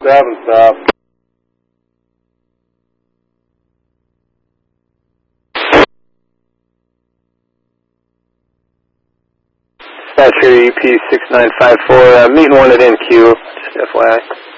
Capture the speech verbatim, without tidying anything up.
Grab and stop. Dispatcher E P six nine five four, uh, meeting one at N Q, just F Y I.